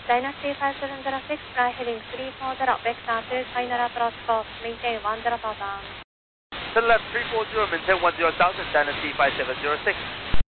Dynasty 5706, fly heading 340, vector 29 approach course, maintain 10,000. Turn left 340, maintain 10,000, Dynasty 5706.